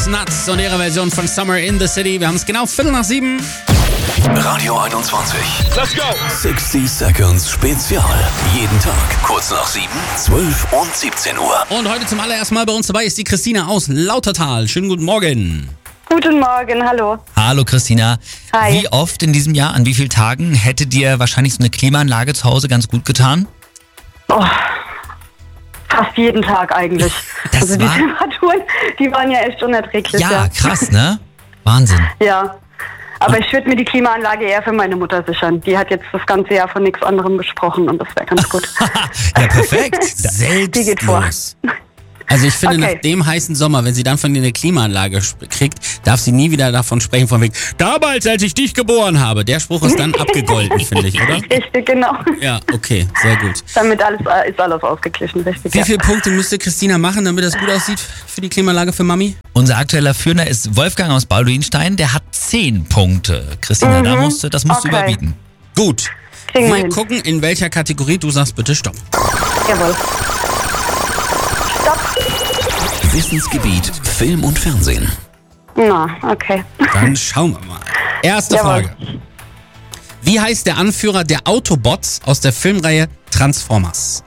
Nuts und ihre Version von Summer in the City. Wir haben es genau 7:15. Radio 21. Let's go! 60 Seconds Spezial. Jeden Tag kurz nach 7, 12 und 17 Uhr. Und heute zum allerersten Mal bei uns dabei ist die Christina aus Lautertal. Schönen guten Morgen. Guten Morgen, hallo. Hallo Christina. Hi. Wie oft in diesem Jahr, an wie vielen Tagen hätte dir wahrscheinlich so eine Klimaanlage zu Hause ganz gut getan? Oh, fast jeden Tag eigentlich. Das also die war- Temperaturen, die waren ja echt unerträglich. Ja, krass, ne? Wahnsinn. Ja. Aber ich würde mir die Klimaanlage eher für meine Mutter sichern. Die hat jetzt das ganze Jahr von nichts anderem gesprochen und das wäre ganz gut. Ja, perfekt. Die geht vor. Selbstlos. Also ich finde, Okay. nach dem heißen Sommer, wenn sie dann von dir eine Klimaanlage kriegt, darf sie nie wieder davon sprechen, von wegen, damals, als ich dich geboren habe. Der Spruch ist dann abgegolten, finde ich, oder? Richtig, genau. Ja, okay, sehr gut. Damit ist alles ausgeglichen, richtig. Wie viele Punkte müsste Christina machen, damit das gut aussieht für die Klimaanlage für Mami? Unser aktueller Führender ist Wolfgang aus Balduinstein, der hat 10 Punkte. Christina, das musst du Okay. überbieten. Gut. Kriegen wir Wir hin. gucken, in welcher Kategorie du sagst, bitte stopp. Jawohl. Stopp. Wissensgebiet Film und Fernsehen. Na, okay. Dann schauen wir mal. Erste Jawohl. Frage. Wie heißt der Anführer der Autobots aus der Filmreihe Transformers?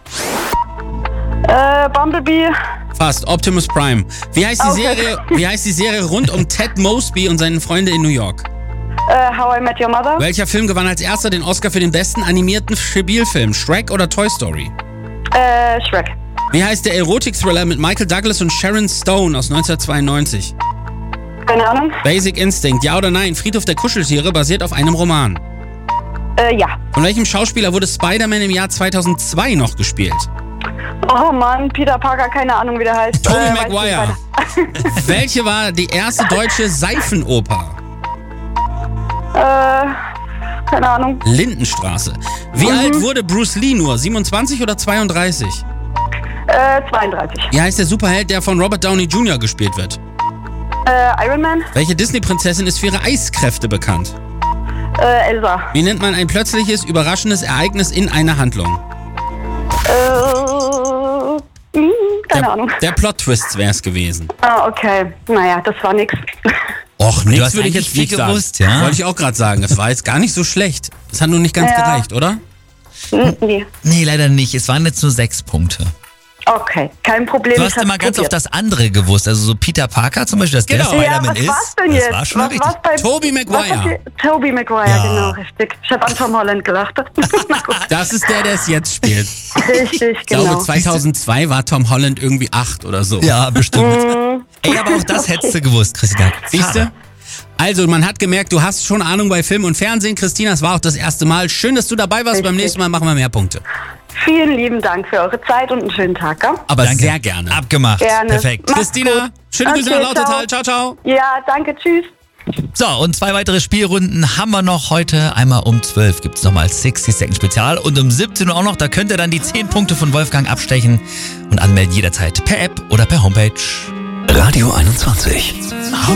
Bumblebee. Fast, Optimus Prime. Wie heißt Okay. wie heißt die Serie rund um Ted Mosby und seine Freunde in New York? How I Met Your Mother. Welcher Film gewann als erster den Oscar für den besten animierten Spielfilm? Shrek oder Toy Story? Shrek. Wie heißt der Erotik-Thriller mit Michael Douglas und Sharon Stone aus 1992? Keine Ahnung. Basic Instinct, ja oder nein? Friedhof der Kuscheltiere basiert auf einem Roman. Ja. Von welchem Schauspieler wurde Spider-Man im Jahr 2002 noch gespielt? Oh Mann, Peter Parker, keine Ahnung, wie der heißt. Tobey weiß nicht Maguire. weiter. Welche war die erste deutsche Seifenoper? Keine Ahnung. Lindenstraße. Wie alt wurde Bruce Lee nur? 27 oder 32? 32. Wie heißt der Superheld, der von Robert Downey Jr. gespielt wird? Iron Man. Welche Disney-Prinzessin ist für ihre Eiskräfte bekannt? Elsa. Wie nennt man ein plötzliches, überraschendes Ereignis in einer Handlung? Keine Ahnung. Der Plot-Twist wäre es gewesen. Ah, okay. Naja, das war nix. Och, Du nichts hast würde ich eigentlich jetzt nicht viel sagen. gewusst, ja? Wollte ich auch gerade sagen. Das war jetzt gar nicht so schlecht. Das hat nur nicht ganz Ja. gereicht, oder? Nee. Nee, leider nicht. Es waren jetzt nur 6 Punkte. Okay, kein Problem. Du ich hast hab's immer ganz auf probiert. das andere gewusst. Also so Peter Parker zum Beispiel, dass Genau. der Ja, Spider-Man was ist. war's denn das jetzt? war schon was richtig. war's bei Tobey Maguire. Tobey Maguire, Ja. genau, richtig. Ich habe an Tom Holland gelacht. Na gut. Das ist der es jetzt spielt. Richtig, Ich glaube, genau. 2002 war Tom Holland irgendwie 8 oder so. Ja, bestimmt. Mhm. Ey, aber auch das hättest du gewusst, Christina. Siehst du? Also, man hat gemerkt, du hast schon Ahnung bei Film und Fernsehen. Christina, es war auch das erste Mal. Schön, dass du dabei warst. Beim Richtig. nächsten Mal machen wir mehr Punkte. Vielen lieben Dank für eure Zeit und einen schönen Tag. Gell? Aber Danke. sehr gerne. Abgemacht. Gerne. Perfekt. Mach's Christina, gut. schöne Grüße Okay, nach Lautertal. Ciao, ciao. Ja, danke, tschüss. So, und 2 weitere Spielrunden haben wir noch heute. Einmal um 12 gibt es nochmal 60 Second Spezial. Und um 17 Uhr auch noch, da könnt ihr dann die 10 Punkte von Wolfgang abstechen und anmelden jederzeit per App oder per Homepage. Radio 21.